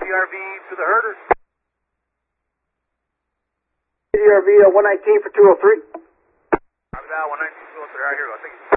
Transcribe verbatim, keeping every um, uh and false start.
C R V to the herder. C R V uh, one nineteen for two oh three. Copy that, one nineteen, two oh three, right here, go, thank you.